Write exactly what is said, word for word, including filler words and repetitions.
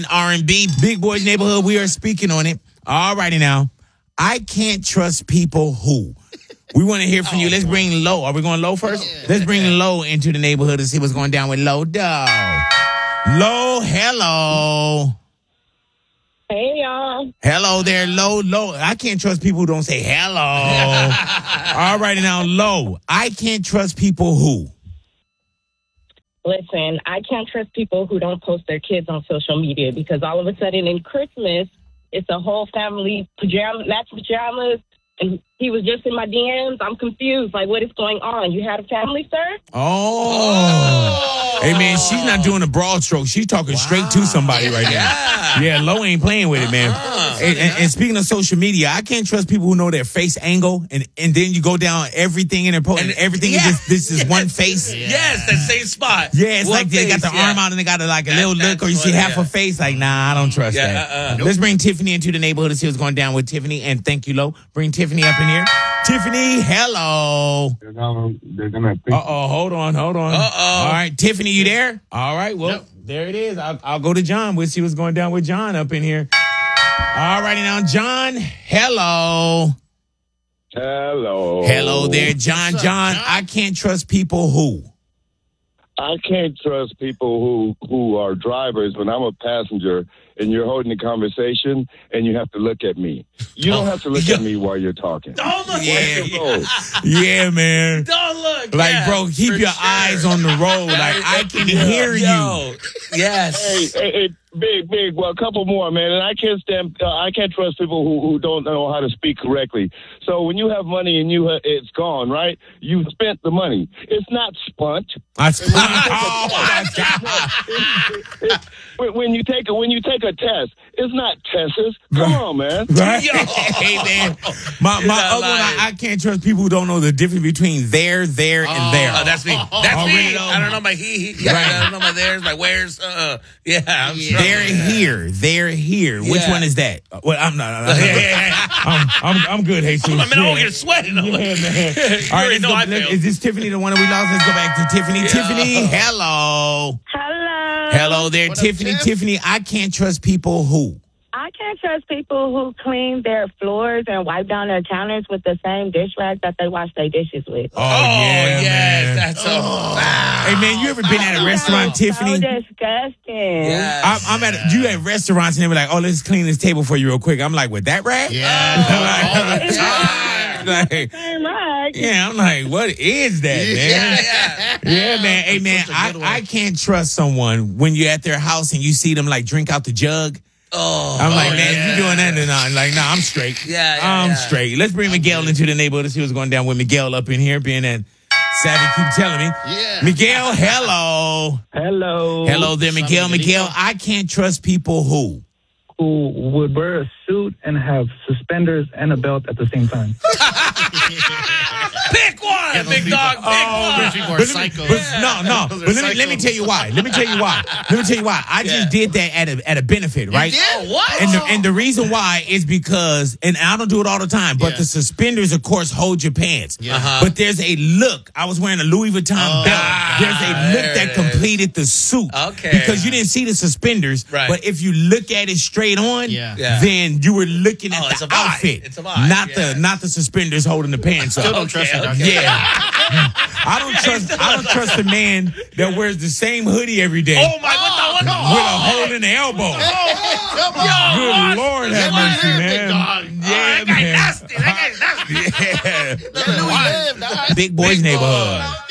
R and B, Big Boys Neighborhood. We are speaking on it. All righty now. I can't trust people who. We want to hear from you. Let's bring Lo. Are we going Lo first? Yeah. Let's bring Lo into the neighborhood and see what's going down with Lo. Dog. Lo, hello. Hey, y'all. Hello there, Lo. Lo. I can't trust people who don't say hello. All righty now, Lo. I can't trust people who. Listen, I can't trust people who don't post their kids on social media because all of a sudden in Christmas, it's a whole family pajama, matching pajamas, and he was just in my D Ms. I'm confused. Like, what is going on? You had a family, sir? Oh. Hey, man, she's not doing a broad stroke. She's talking wow. straight to somebody right now. Yeah, yeah Lo ain't playing with it, man. Uh-huh. And, and, and speaking of social media, I can't trust people who know their face angle, and, and then you go down everything in their post, and, and everything yeah. is just, this is one face. Yeah. Yes, that same spot. Yeah, it's one like they face, got the yeah. arm out and they got a, like a that, little look, or you see half yeah. a face. Like, nah, I don't trust yeah, that. Uh-uh. Nope. Let's bring Tiffany into the neighborhood and see what's going down with Tiffany. And thank you, Lo. Bring Tiffany up in here. Tiffany, hello. They're gonna, they're gonna think. Uh-oh, hold on, hold on. Uh-oh. All right, Tiffany, you there? All right, well, yep. there it is. I'll, I'll go to John. We'll see what's going down with John up in here. All righty now, John, hello. Hello. Hello there, John. John, John, I can't trust people who. I can't trust people who, who are drivers when I'm a passenger and you're holding a conversation and you have to look at me. You don't have to look at me while you're talking. Don't look yeah. at me. Yeah, man. Don't look. Like, yeah, bro, keep your sure. eyes on the road. Like, I can yeah. hear Yo. you. Yes. Hey, hey, hey, big, big. Well, a couple more, man. And I can't stand. Uh, I can't trust people who, who don't know how to speak correctly. So when you have money and you ha- it's gone, right? You've spent the money. It's not spunt. I spent. Oh my God. When you take a when you take a test, it's not tests. Come on, man. Right? Hey, man. My, my other one, I, I can't trust people who don't know the difference between there, there, and oh, there. Oh, that's me. That's oh, me. really I don't know my he. he. Right. I don't know my theirs, my where's. Uh, yeah, I'm yeah. They're here. They're here. Which yeah. one is that? Well, I'm not. I'm, not, yeah, yeah, yeah. I'm, I'm, I'm good, Jesus. I'm, I mean, yeah. I'm getting sweating. Yeah, man. All right, let's go, let, is this Tiffany, the one that we lost? Let's go back to Tiffany. Yeah. Tiffany, hello. Hello. Hello there, what Tiffany. Up, Tiffany, I can't trust people who. I can't trust people who clean their floors and wipe down their counters with the same dish rag that they wash their dishes with. Oh, oh yeah, yes, man. that's so oh. Wow. Hey, man, you ever been at a restaurant, Tiffany? So disgusting. Yes. I'm, I'm at a, you at restaurants and they were like, oh, let's clean this table for you real quick. I'm like, with that rag? Yeah. like, like, yeah, I'm like, what is that, man? Yeah, yeah. yeah man. Hey, man, I, I can't trust someone when you're at their house and you see them like drink out the jug. Oh, I'm like, oh, man, yeah. if you're doing that, then I'm like, nah, I'm straight. Yeah, yeah I'm yeah. straight. Let's bring Miguel into the neighborhood to see what's going down with Miguel up in here, being that Savvy keep telling me. Yeah. Miguel, hello. Hello. Hello there, Miguel. Miguel, I can't trust people who. Who would wear a suit and have suspenders and a belt at the same time. Pick one, yeah, big people, dog. Pick oh, one. Those people are psychos. But, no, no. But let me, let me tell you why. Let me tell you why. Let me tell you why. I just yeah. did that at a at a benefit, right? You did? What? And the, and the reason why is because, and I don't do it all the time, but yeah. the suspenders, of course, hold your pants. Yeah. Uh-huh. But there's a look. I was wearing a Louis Vuitton oh, belt. ah, There's a look that completed the suit. Okay. Because you didn't see the suspenders. Right. But if you look at it straight on, Yeah. Yeah. then you were looking at Oh, it's the a vibe. outfit. It's a vibe, Not yeah. the not the suspenders holding the pants up. Still don't Okay, trust it. okay. Yeah. I don't trust I don't trust a man that wears the same hoodie every day Oh, my, what the, what the, with a hole in the elbow. Come on. Good Lord have mercy, Big man. dog. Oh, Yeah, that guy man. nasty. That guy's nasty. Yeah. Let Louis live, dog. Big Boys Big Neighborhood. boy.